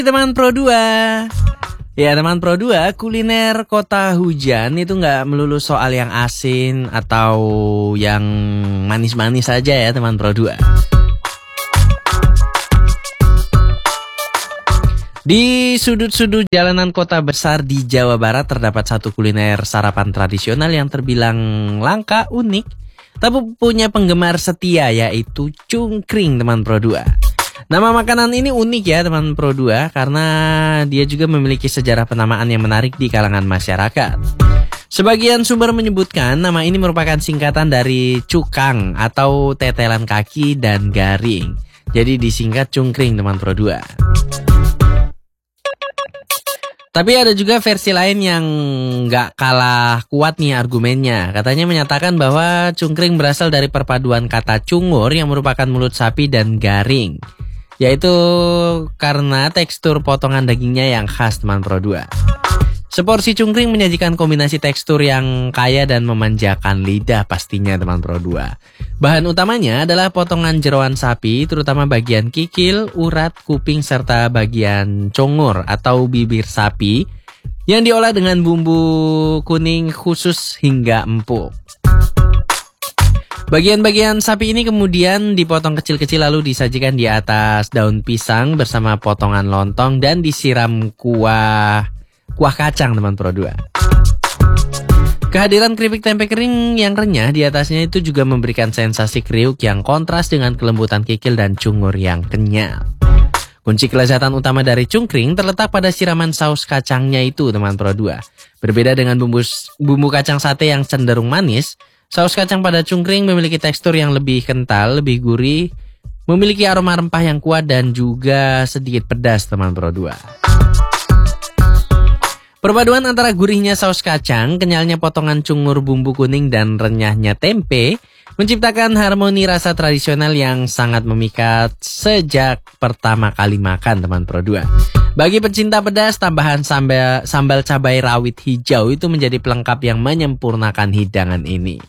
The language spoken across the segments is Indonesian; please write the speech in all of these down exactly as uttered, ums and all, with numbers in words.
Teman Pro dua. Ya teman Pro dua, kuliner kota hujan itu nggak melulu soal yang asin atau yang manis-manis saja ya teman Pro dua. Di sudut-sudut jalanan kota besar di Jawa Barat terdapat satu kuliner sarapan tradisional yang terbilang langka, unik, tapi punya penggemar setia, yaitu cungkring teman Pro dua. Nama makanan ini unik ya teman Pro dua karena dia juga memiliki sejarah penamaan yang menarik di kalangan masyarakat. Sebagian sumber menyebutkan nama ini merupakan singkatan dari cukang atau tetelan kaki dan garing. Jadi disingkat cungkring teman Pro dua. Tapi ada juga versi lain yang gak kalah kuat nih argumennya. Katanya menyatakan bahwa cungkring berasal dari perpaduan kata cungur yang merupakan mulut sapi dan garing. Yaitu karena tekstur potongan dagingnya yang khas teman Pro dua. Seporsi cungkring menyajikan kombinasi tekstur yang kaya dan memanjakan lidah pastinya teman Pro dua. Bahan utamanya adalah potongan jeroan sapi, terutama bagian kikil, urat, kuping, serta bagian congur atau bibir sapi yang diolah dengan bumbu kuning khusus hingga empuk. Bagian-bagian sapi ini kemudian dipotong kecil-kecil lalu disajikan di atas daun pisang bersama potongan lontong dan disiram kuah kuah kacang teman Pro dua. Kehadiran keripik tempe kering yang renyah di atasnya itu juga memberikan sensasi kriuk yang kontras dengan kelembutan kikil dan cungur yang kenyal. Kunci kelezatan utama dari cungkring terletak pada siraman saus kacangnya itu teman Pro dua. Berbeda dengan bumbu bumbu kacang sate yang cenderung manis, saus kacang pada cungkring memiliki tekstur yang lebih kental, lebih gurih, memiliki aroma rempah yang kuat dan juga sedikit pedas teman Pro dua. Perpaduan antara gurihnya saus kacang, kenyalnya potongan cungur bumbu kuning dan renyahnya tempe menciptakan harmoni rasa tradisional yang sangat memikat sejak pertama kali makan teman Pro dua. Bagi pecinta pedas, tambahan sambal, sambal cabai rawit hijau itu menjadi pelengkap yang menyempurnakan hidangan ini.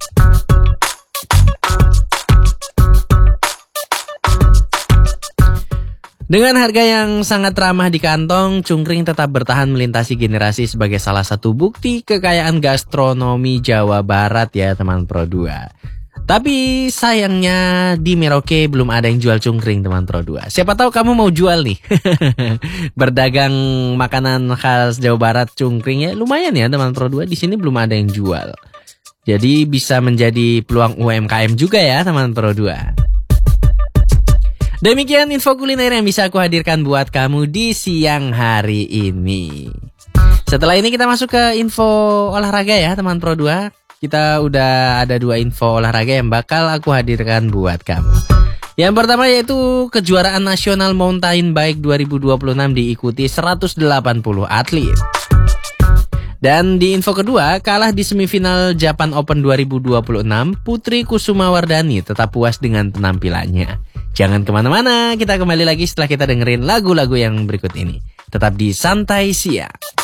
Dengan harga yang sangat ramah di kantong, cungkring tetap bertahan melintasi generasi sebagai salah satu bukti kekayaan gastronomi Jawa Barat ya teman Pro dua. Tapi sayangnya di Merauke belum ada yang jual cungkring teman Pro dua. Siapa tahu kamu mau jual nih. Berdagang makanan khas Jawa Barat cungkring ya lumayan ya teman Pro dua. Di sini belum ada yang jual. Jadi bisa menjadi peluang U M K M juga ya teman Pro dua. Demikian info kuliner yang bisa aku hadirkan buat kamu di siang hari ini. Setelah ini kita masuk ke info olahraga ya teman Pro dua. Kita udah ada dua info olahraga yang bakal aku hadirkan buat kamu. Yang pertama yaitu kejuaraan nasional mountain bike dua ribu dua puluh enam diikuti seratus delapan puluh atlet. Dan di info kedua, kalah di semifinal Japan Open dua ribu dua puluh enam, Putri Kusumawardhani tetap puas dengan penampilannya. Jangan kemana-mana, kita kembali lagi setelah kita dengerin lagu-lagu yang berikut ini. Tetap di Santai Siang.